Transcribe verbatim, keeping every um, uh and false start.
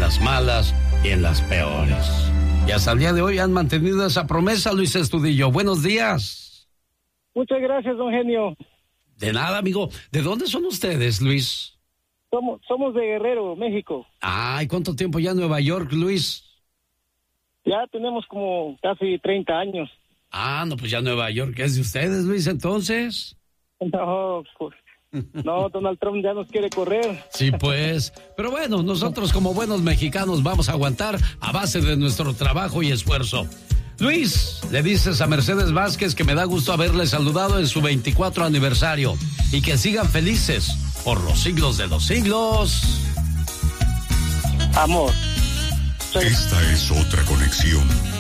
las malas y en las peores. Y hasta el día de hoy han mantenido esa promesa, Luis Estudillo. Buenos días. Muchas gracias, don Genio. De nada, amigo. ¿De dónde son ustedes, Luis? Somos, somos de Guerrero, México. Ay, ¿cuánto tiempo ya en Nueva York, Luis? Ya tenemos como casi treinta años. Ah, no, pues ya Nueva York es de ustedes, Luis, entonces. No, pues, no, Donald Trump ya nos quiere correr. Sí, pues. Pero bueno, nosotros como buenos mexicanos vamos a aguantar a base de nuestro trabajo y esfuerzo. Luis, le dices a Mercedes Vázquez que me da gusto haberle saludado en su veinticuatro aniversario y que sigan felices por los siglos de los siglos. Amor. Esta es otra conexión